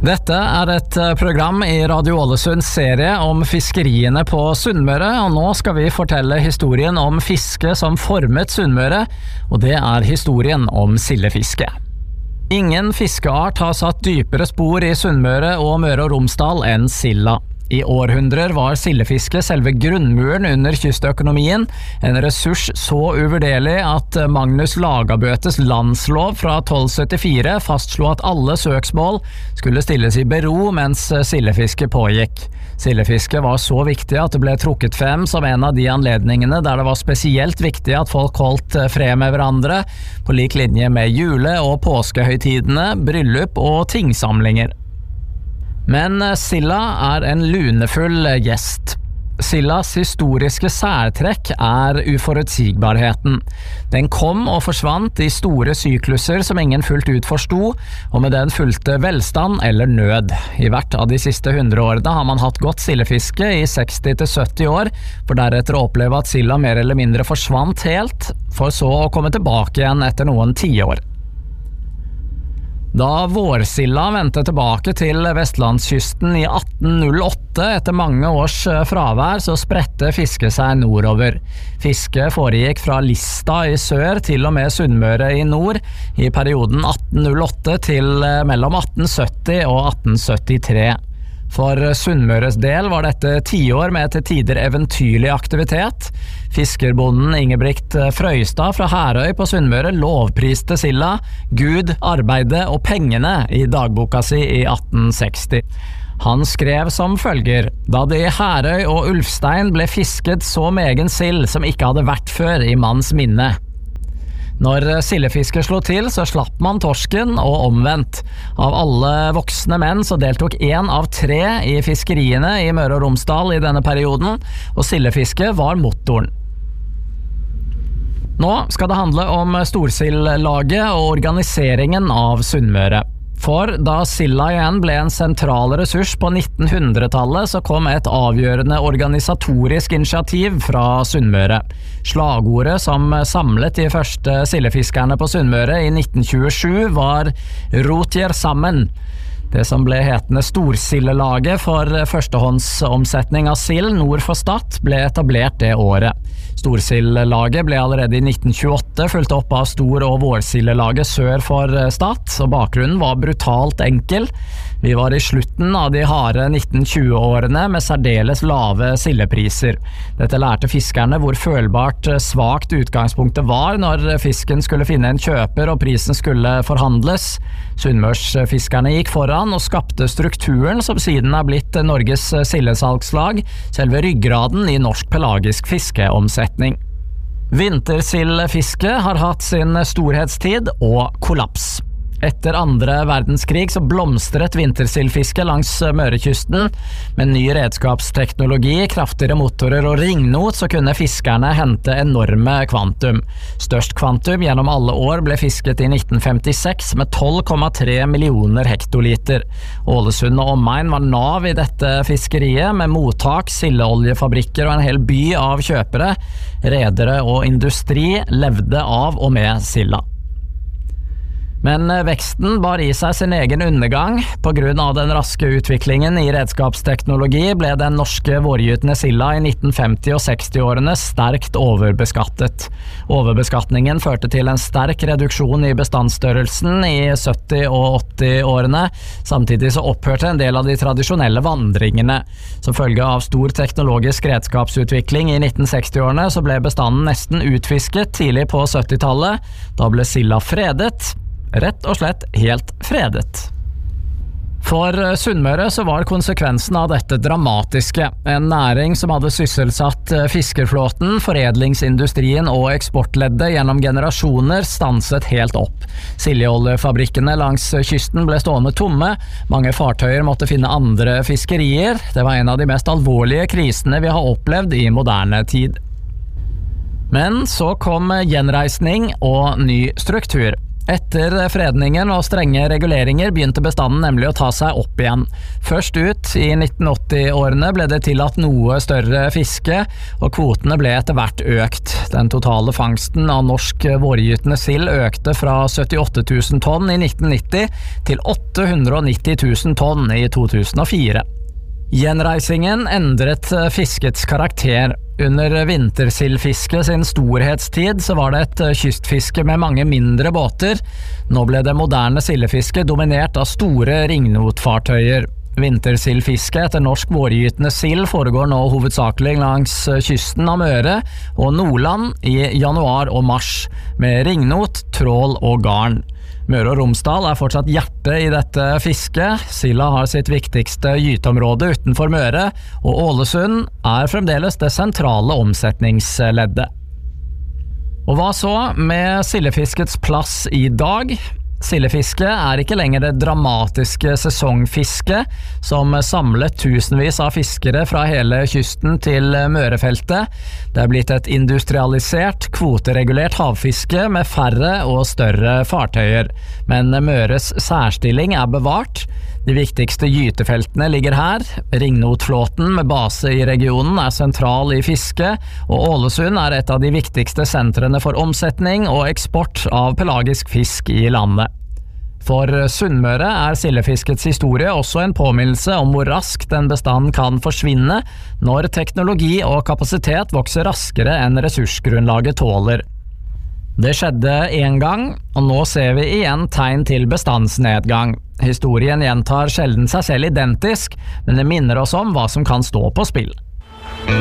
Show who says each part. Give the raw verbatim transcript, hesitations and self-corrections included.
Speaker 1: Dette er et program i Radio Ålesunds serie om fiskeriene på Sunnmøre, og nå skal vi fortelle historien om fiske som formet Sunnmøre, og det er historien om sildefiske. Ingen fiskeart har satt dypere spor i Sunnmøre og Møre og Romsdal enn silda. I århundrer var sildefiske selve grunnmuren under kystøkonomien, en ressurs så uvurderlig at Magnus Lagabøtes landslov fra tolv syttifire fastslo at alle søksmål skulle stilles i bero mens sildefiske pågikk. Sildefiske var så viktig at det ble trukket frem som en av de anledningene der det var spesielt viktig at folk holdt fred med hverandre, på lik linje med jule- og påskehøytidene, bryllup og tingsamlinger. Men silda er en lunefull gjest. Sildas historiske særtrekk er uforutsigbarheten. Den kom og forsvant i store sykluser som ingen fullt ut forsto, og med den fulgte velstand eller nød. I hvert av de siste hundre årene har man hatt godt sildefiske i seksti til sytti år, for deretter å oppleve at silda mer eller mindre forsvant helt, for så å komme tilbake igjen etter noen tiår. Da vårsilda vendte tilbake til vestlandskysten i atten null åtte etter mange års fravær, så spredte fiske seg nordover. Fiske foregikk fra Lista i sør til og med Sunnmøre i nord i perioden atten null åtte til mellom atten sytti og atten syttitre. For Sunnmøres del var dette tiår med til tider eventyrlig aktivitet. Fiskerbonden Ingebrigt Frøystad fra Herøy på Sunnmøre lovpriste silda, Gud, arbeidet og pengene i dagboka si i atten seksti. Han skrev som følger: Da det i Herøy og Ulfstein ble fisket så megen sild som ikke hadde vært før i manns minne. Når sildefiske slo til, så slapp man torsken, og omvendt. Av alle voksne menn så deltok en av tre i fiskeriene i Møre og Romsdal i denne perioden, og sildefiske var motoren. Nå skal det handle om storsildlaget og organiseringen av Sunnmøre. For da silda igjen ble en sentral ressurs på nittenhundretallet, så kom et avgjørende organisatorisk initiativ fra Sunnmøre. Slagordet som samlet de første sildefiskerne på Sunnmøre i nitten tjuesju var «Rotjer sammen». Det som ble hetende Storsildelaget for førstehåndsomsetning av sild nord for Stad ble etablert det året. Storsildelaget ble allerede i nitten tjueåtte fulgt opp av Stor- og Vårsildelaget sør for Stad, og bakgrunnen var brutalt enkel. Vi var i slutten av de harde nitten tjue-årene med særdeles lave sildepriser. Dette lærte fiskerne hvor følbart svakt utgangspunktet var når fisken skulle finne en kjøper og prisen skulle forhandles. Sunnmørsfiskerne gikk foran og skapte strukturen som siden er blitt Norges sildesalgslag, selve ryggraden i norsk pelagisk fiskeomsetning. Vintersildfiske har hatt sin storhetstid og kollaps. Etter andre verdenskrig så blomstret vintersildfiske langs Mørekysten. Med ny redskapsteknologi, kraftigere motorer og ringnot så kunne fiskerne hente enorme kvantum. Størst kvantum gjennom alle år ble fisket i nitten femtiseks med tolv komma tre millioner hektoliter. Ålesund og omegn var nav i dette fiskeriet, med mottak, sildeoljefabrikker og en hel by av kjøpere. Redere og industri levde av og med silda. Men veksten bar i seg sin egen undergang. På grunn av den raske utviklingen i redskapsteknologi ble den norske vårgytende silda i nitten femti- og seksti-årene sterkt overbeskattet. Overbeskatningen førte til en sterk reduksjon i bestandsstørrelsen i sytti- og åtti-årene. Samtidig så opphørte en del av de tradisjonelle vandringene. Som følge av stor teknologisk redskapsutvikling i nitten seksti-årene så ble bestanden nesten utfisket tidlig på syttitallet. Da ble silda fredet. Rett og slett helt fredet. For Sunnmøre så var konsekvensen av dette dramatiske. En næring som hadde sysselsatt fiskerflåten, foredlingsindustrien og eksportleddet gjennom generasjoner stanset helt opp. Sildeoljefabrikkene langs kysten ble stående tomme, mange fartøyer måtte finne andre fiskerier. Det var en av de mest alvorlige krisene vi har opplevd i moderne tid. Men så kom gjenreisning og ny struktur. Etter fredningen og strenge reguleringer begynte bestanden nemlig å ta seg opp igjen. Først ut i nitten åtti-årene ble det tillatt noe større fiske, og kvotene ble etter hvert økt. Den totale fangsten av norsk vårgytende sild økte fra syttiåtte tusen tonn i nitten nitti til åtte hundre og nitti tusen tonn i to tusen og fire. Gjenreisingen endret fiskets karakter. Under vintersildfiske sin storhetstid så var det et kystfiske med mange mindre båter. Nå ble det moderne sildefiske dominert av store ringnotfartøyer. Vintersildfiske etter norsk vårgytende sild foregår nå hovedsakelig langs kysten av Møre og Nordland i januar og mars, med ringnot, trål og garn. Møre og Romsdal er fortsatt hjertet i dette fisket. Silda har sitt viktigste gyteområde utenfor Møre, og Ålesund er fremdeles det sentrale omsetningsleddet. Og hva så med sildefiskets plass i dag? Sildefiske er ikke lenger det dramatiske sesongfisket som samlet tusenvis av fiskere fra hele kysten til Mørefeltet. Det er blitt et industrialisert, kvoteregulert havfiske med færre og større fartøyer. Men Møres særstilling er bevart. De viktigste gytefeltene ligger her. Ringnotflåten med base i regionen er sentral i fiske, og Ålesund er et av de viktigste sentrene for omsetning og eksport av pelagisk fisk i landet. For Sunnmøre er sildefiskets historie også en påminnelse om hvor raskt en bestand kan forsvinne når teknologi og kapasitet vokser raskere enn ressursgrunnlaget tåler. Det skjedde en gang, og nå ser vi igjen tegn til bestandsnedgang. Historien gjentar sjelden seg selv identisk, men det minner oss om hva som kan stå på spill.